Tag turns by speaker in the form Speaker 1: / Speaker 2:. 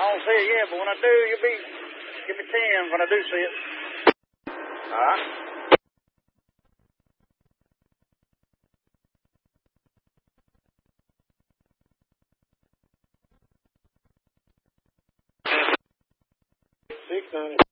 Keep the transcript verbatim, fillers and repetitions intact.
Speaker 1: don't see it yet, but when I do, you'll be, give me ten when I do see it. All right.
Speaker 2: six ninety.